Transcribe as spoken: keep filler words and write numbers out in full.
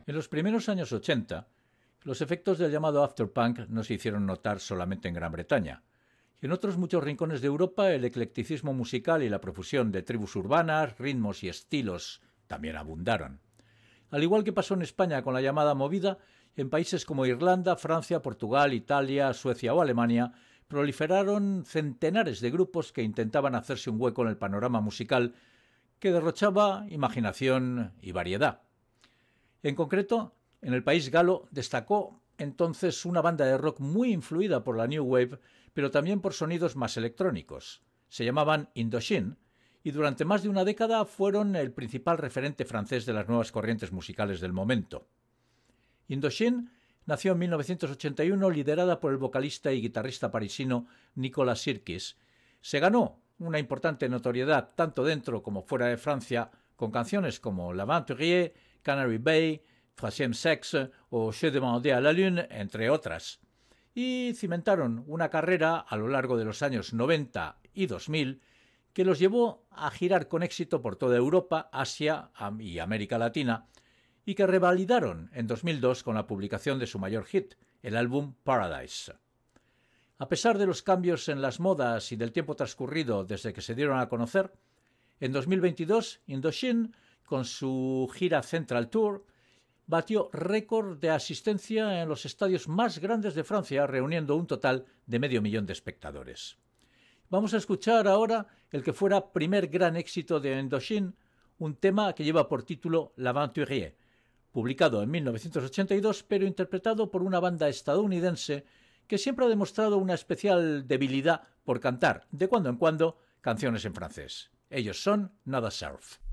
En los primeros años ochenta, los efectos del llamado afterpunk no se hicieron notar solamente en Gran Bretaña. Y en otros muchos rincones de Europa el eclecticismo musical y la profusión de tribus urbanas, ritmos y estilos también abundaron. Al igual que pasó en España con la llamada movida, en países como Irlanda, Francia, Portugal, Italia, Suecia o Alemania proliferaron centenares de grupos que intentaban hacerse un hueco en el panorama musical que derrochaba imaginación y variedad. En concreto, en el país galo destacó entonces una banda de rock muy influida por la New Wave, pero también por sonidos más electrónicos. Se llamaban Indochine y durante más de una década fueron el principal referente francés de las nuevas corrientes musicales del momento. Indochine nació en mil novecientos ochenta y uno liderada por el vocalista y guitarrista parisino Nicolas Sirkis. Se ganó una importante notoriedad tanto dentro como fuera de Francia con canciones como L'Aventurier, Canary Bay, Troisième Sexe o Je demandais à la lune, entre otras, y cimentaron una carrera a lo largo de los años noventa y dos mil que los llevó a girar con éxito por toda Europa, Asia y América Latina, y que revalidaron en dos mil dos con la publicación de su mayor hit, el álbum Paradise. A pesar de los cambios en las modas y del tiempo transcurrido desde que se dieron a conocer, en dos mil veintidós Indochine, con su gira Central Tour, batió récord de asistencia en los estadios más grandes de Francia, reuniendo un total de medio millón de espectadores. Vamos a escuchar ahora el que fuera primer gran éxito de Indochine, un tema que lleva por título L'Aventurier, publicado en mil novecientos ochenta y dos, pero interpretado por una banda estadounidense que siempre ha demostrado una especial debilidad por cantar, de cuando en cuando, canciones en francés. Ellos son Nada Surf.